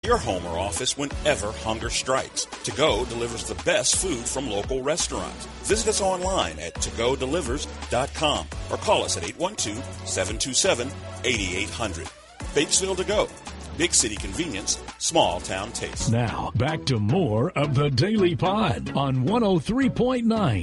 your home or office whenever hunger strikes. To Go delivers the best food from local restaurants. Visit us online at togodelivers.com or call us at 812-727-8800. Batesville To Go. Big city convenience, small town taste. Now, back to more of the Daily Pod on 103.9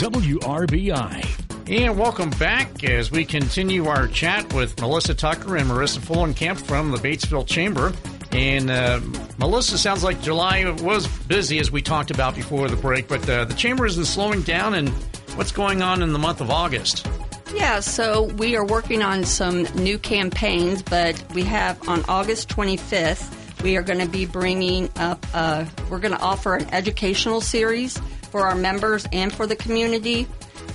WRBI. And welcome back as we continue our chat with Melissa Tucker and Marissa Fullenkamp from the Batesville Chamber. And Melissa, sounds like July was busy, as we talked about before the break, but the Chamber isn't slowing down. And what's going on in the month of August? Yeah, so we are working on some new campaigns, but we have on August 25th, we are going to be bringing up, we're going to offer an educational series for our members and for the community.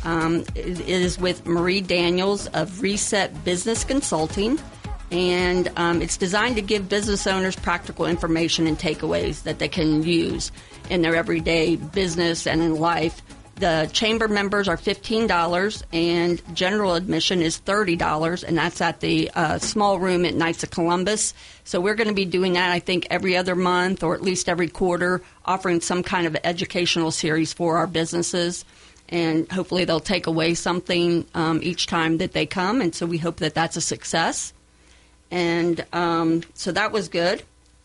It is with Marie Daniels of Reset Business Consulting. And it's designed to give business owners practical information and takeaways that they can use in their everyday business and in life. The chamber members are $15, and general admission is $30, and that's at the small room at Knights of Columbus. So we're going to be doing that, I think, every other month or at least every quarter, offering some kind of educational series for our businesses. And hopefully they'll take away something each time that they come, and so we hope that that's a success. And so that was good,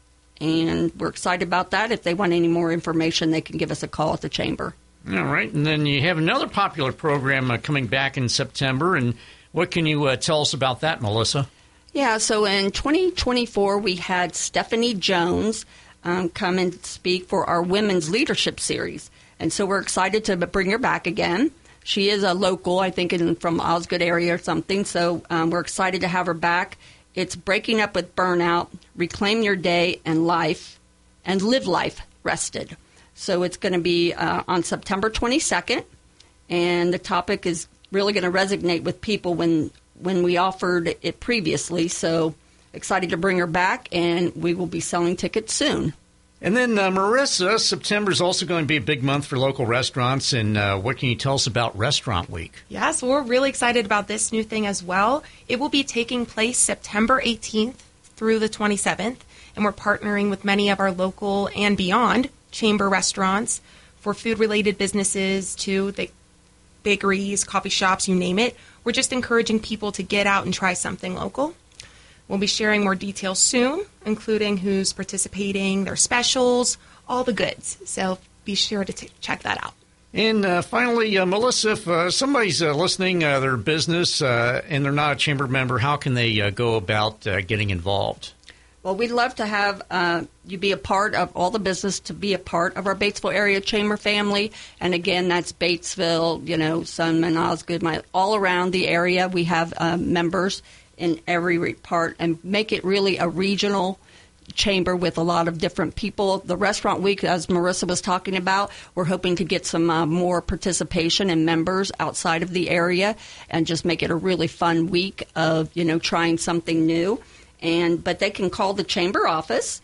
and we're excited about that. If they want any more information, they can give us a call at the Chamber. All right, and then you have another popular program coming back in September, and what can you tell us about that, Melissa? Yeah, so in 2024, we had Stephanie Jones come and speak for our Women's Leadership Series, and so we're excited to bring her back again. She is a local, I think, from Osgood area or something, so we're excited to have her back. It's breaking up with burnout, reclaim your day and life, and live life rested. So it's going to be on September 22nd, and the topic is really going to resonate with people when we offered it previously. So excited to bring her back, and we will be selling tickets soon. And then, Marissa, September is also going to be a big month for local restaurants, and what can you tell us about Restaurant Week? Yeah, so we're really excited about this new thing as well. It will be taking place September 18th through the 27th, and we're partnering with many of our local and beyond chamber restaurants for food-related businesses to the bakeries, coffee shops, you name it. We're just encouraging people to get out and try something local. We'll be sharing more details soon, including who's participating, their specials, all the goods. So be sure to check that out. And finally, Melissa, if somebody's listening, their business, and they're not a chamber member, how can they go about getting involved? Well, we'd love to have you be a part of all the business, to be a part of our Batesville area chamber family. And again, that's Batesville, Sunman, Osgood, all around the area. We have members in every part, and make it really a regional chamber with a lot of different people. The Restaurant Week, as Marissa was talking about, we're hoping to get some more participation and members outside of the area and just make it a really fun week of, trying something new. But they can call the chamber office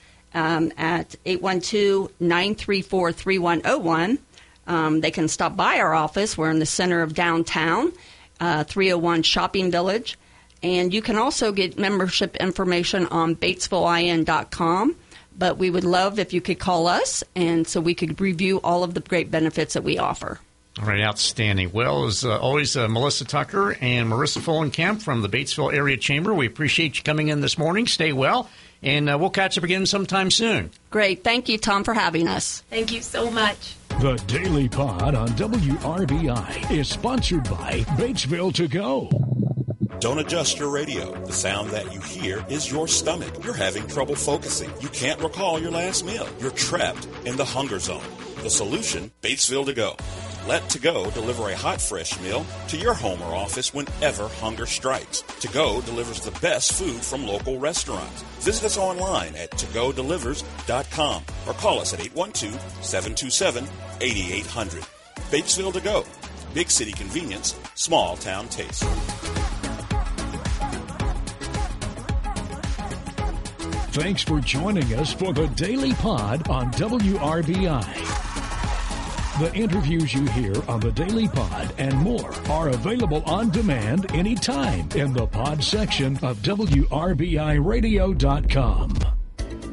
at 812-934-3101. They can stop by our office. We're in the center of downtown, 301 Shopping Village. And you can also get membership information on BatesvilleIN.com. But we would love if you could call us, and so we could review all of the great benefits that we offer. All right, outstanding. Well, as always, Melissa Tucker and Marissa Fullenkamp from the Batesville Area Chamber, we appreciate you coming in this morning. Stay well, and we'll catch up again sometime soon. Great. Thank you, Tom, for having us. Thank you so much. The Daily Pod on WRBI is sponsored by Batesville To Go. Don't adjust your radio. The sound that you hear is your stomach. You're having trouble focusing. You can't recall your last meal. You're trapped in the hunger zone. The solution, Batesville To Go. Let To Go deliver a hot, fresh meal to your home or office whenever hunger strikes. To Go delivers the best food from local restaurants. Visit us online at togodelivers.com or call us at 812-727-8800. Batesville To Go. Big city convenience, small town taste. Thanks for joining us for the Daily Pod on WRBI. The interviews you hear on the Daily Pod and more are available on demand anytime in the pod section of WRBIRadio.com.